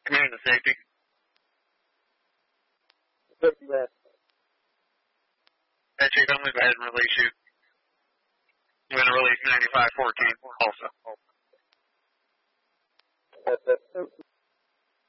Command the safety. Hey, Chief, I'm going to go ahead and release you. I'm going to release 9514 also.